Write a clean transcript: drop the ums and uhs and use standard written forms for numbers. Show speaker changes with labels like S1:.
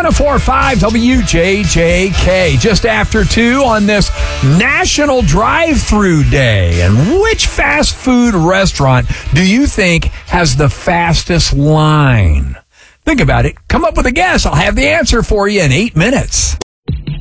S1: 104.5 WJJK, just after 2 on this National Drive-Thru Day. And which fast food restaurant do you think has the fastest line? Think about it. Come up with a guess. I'll have the answer for you in 8 minutes.